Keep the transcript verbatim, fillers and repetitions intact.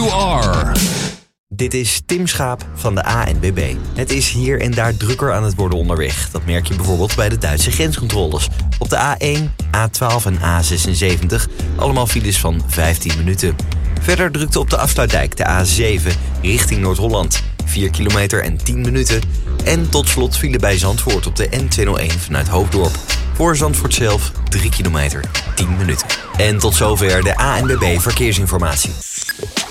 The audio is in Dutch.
you are. Dit is Tim Schaap van de A N W B. Het is hier en daar drukker aan het worden onderweg. Dat merk je bijvoorbeeld bij de Duitse grenscontroles. Op de A één, A twaalf en A zesenzeventig. Allemaal files van vijftien minuten. Verder drukte op de afsluitdijk de A zeven richting Noord-Holland. vier kilometer en tien minuten. En tot slot file bij Zandvoort op de N tweehonderdéén vanuit Hoofddorp. Voor Zandvoort zelf drie kilometer, tien minuten. En tot zover de A N W B Verkeersinformatie.